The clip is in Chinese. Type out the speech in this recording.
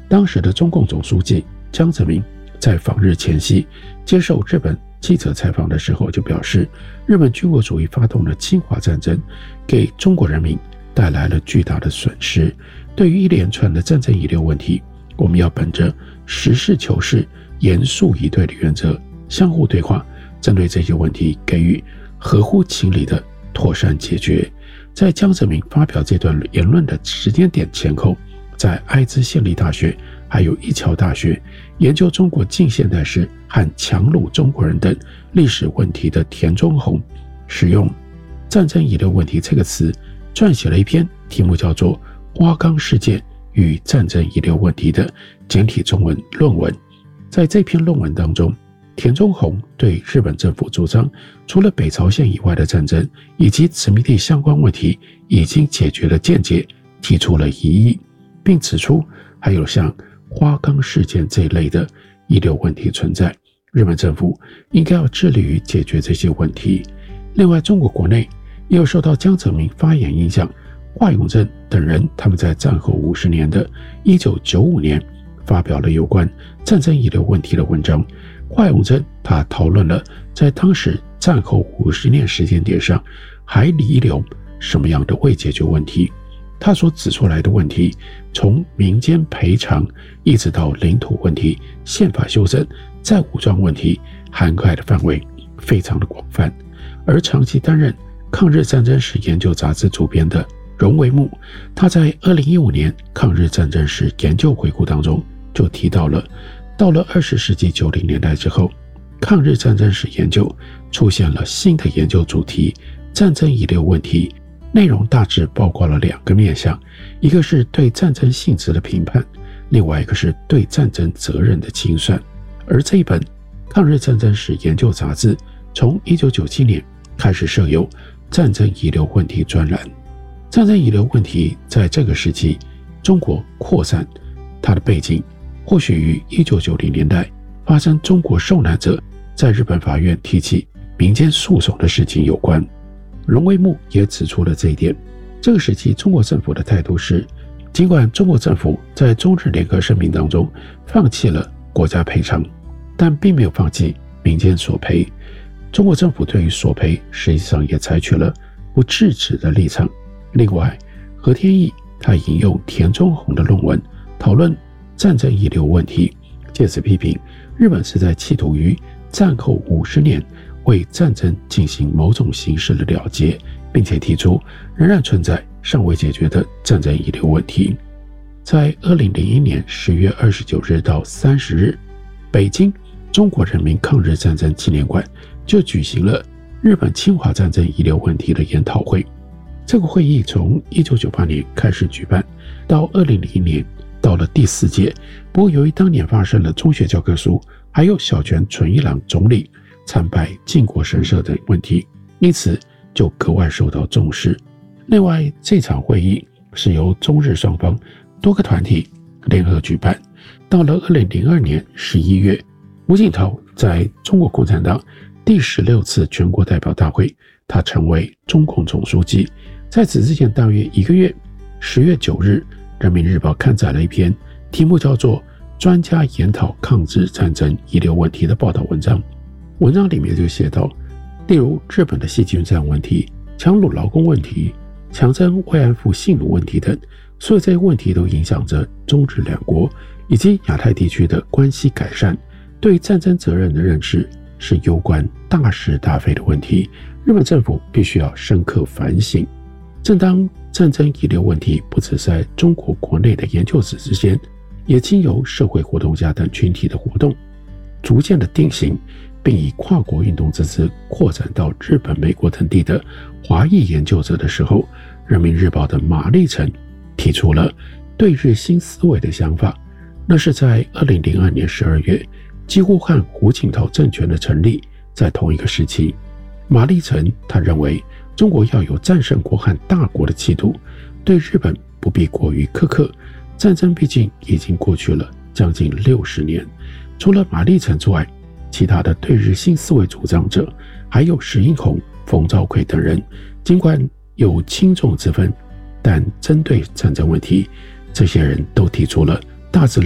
当时的中共总书记江泽民在访日前夕接受日本记者采访的时候就表示，日本军国主义发动了侵华战争，给中国人民带来了巨大的损失。对于一连串的战争遗留问题，我们要本着实事求是、严肃以对的原则，相互对话，针对这些问题给予合乎情理的妥善解决。在江泽民发表这段言论的时间点前后，在爱知县立大学还有一桥大学研究中国近现代史和强掳中国人等历史问题的田中宏，使用战争遗留问题这个词撰写了一篇题目叫做花岗事件与战争遗留问题的简体中文论文。在这篇论文当中，田中宏对日本政府主张除了北朝鲜以外的战争以及殖民地相关问题已经解决的见解提出了疑义，并指出还有像花岗事件这一类的遗留问题存在，日本政府应该要致力于解决这些问题。另外，中国国内也有受到江泽民发言影响，华永正等人他们在战后50年的1995年发表了有关战争遗留问题的文章。华永正他讨论了在当时战后50年时间点上还遗留什么样的未解决问题。他所指出来的问题，从民间赔偿一直到领土问题、宪法修正、再武装问题，涵盖的范围非常的广泛。而长期担任抗日战争史研究杂志主编的荣为木，他在2015年抗日战争史研究回顾当中就提到了，到了20世纪90年代之后，抗日战争史研究出现了新的研究主题，战争遗留问题。内容大致包括了2个面向，一个是对战争性质的评判，另外一个是对战争责任的清算。而这一本抗日战争史研究杂志从1997年开始设有战争遗留问题专栏。战争遗留问题在这个时期中国扩散，它的背景或许与1990年代发生中国受难者在日本法院提起民间诉讼的事情有关。荣为木也指出了这一点。这个时期中国政府的态度是，尽管中国政府在中日联合声明当中放弃了国家赔偿，但并没有放弃民间索赔。中国政府对于索赔实际上也采取了不制止的立场。另外，何天义他引用田中宏的论文讨论战争遗留问题，借此批评日本是在企图于战后50年为战争进行某种形式的了结，并且提出仍然存在尚未解决的战争遗留问题。在2001年10月29日到30日，北京中国人民抗日战争纪念馆就举行了日本侵华战争遗留问题的研讨会。这个会议从1998年开始举办，到2001年到了第4届。不过由于当年发生了中学教科书还有小泉纯一郎总理参拜靖国神社等问题，因此就格外受到重视。另外，这场会议是由中日双方多个团体联合举办。到了2002年11月，胡锦涛在中国共产党第16次全国代表大会，他成为中共总书记。在此之前大约1个月，10月9日，人民日报刊载了一篇题目叫做《专家研讨抗日战争遗留问题》的报道文章。文章里面就写到，例如日本的细菌战问题、强掳劳工问题、强征慰安妇性奴问题等，所有这些问题都影响着中日两国以及亚太地区的关系改善。对战争责任的认识是攸关大是大非的问题，日本政府必须要深刻反省。正当战争遗留问题不只在中国国内的研究者之间，也经由社会活动家等群体的活动逐渐的定型，并以跨国运动之姿扩展到日本、美国等地的华裔研究者的时候，人民日报的马立成提出了对日新思维的想法。那是在2002年12月，几乎和胡锦涛政权的成立在同一个时期。马立成他认为中国要有战胜国和大国的气度，对日本不必过于苛刻，战争毕竟已经过去了将近60年。除了马立成之外，其他的对日新思维主张者还有石英宏、冯兆奎等人，尽管有轻重之分，但针对战争问题，这些人都提出了大致